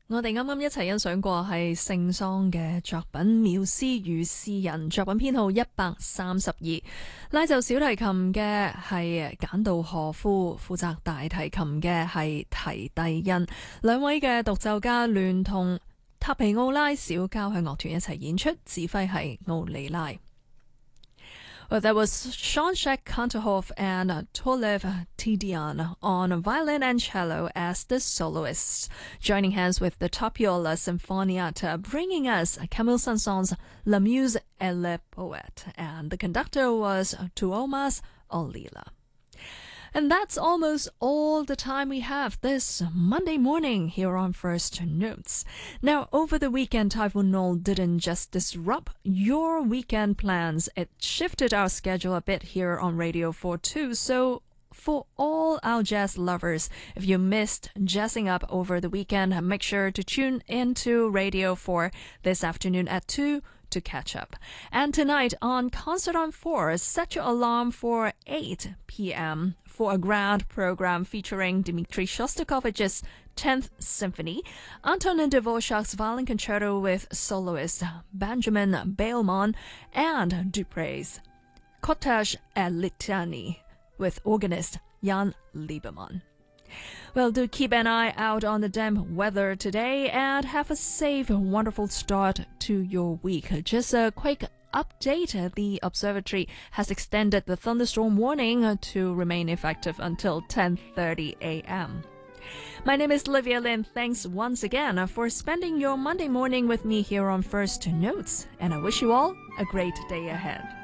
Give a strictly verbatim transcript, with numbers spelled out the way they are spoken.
我哋啱啱一齊欣賞過係聖桑嘅作品《繆斯與詩人》，作品編號一百三十二。拉奏小提琴嘅係簡道何夫，負責大提琴嘅係提蒂恩，兩位嘅獨奏家聯同塔皮奧拉小交響樂團一齊演出，指揮係奧利拉。Well, that was Jean-Jacques Cantehoff and Tolev Tidiane on violin and cello as the soloists, joining hands with the Tapiola Sinfonietta, bringing us Camille Saint-Saëns' La Muse et le Poète, and the conductor was Tuomas Olila. And that's almost all the time we have this Monday morning here on First Notes. Now, over the weekend, Typhoon Noel didn't just disrupt your weekend plans. It shifted our schedule a bit here on Radio four too. So for all our jazz lovers, if you missed jazzing up over the weekend, make sure to tune into Radio four this afternoon at two to catch up. And tonight on Concert on four, set your alarm for eight p.m. for a grand program featuring Dmitri Shostakovich's tenth Symphony, Antonin Dvorak's Violin Concerto with soloist Benjamin Bailmont, and Dupre's Cottage et Litany with organist Jan Liebermann. Well, do keep an eye out on the damp weather today and have a safe, wonderful start to your week. Just a quick update. The observatory has extended the thunderstorm warning to remain effective until ten thirty a.m. My name is Olivia Lin. Thanks once again for spending your Monday morning with me here on First Notes, and I wish you all a great day ahead.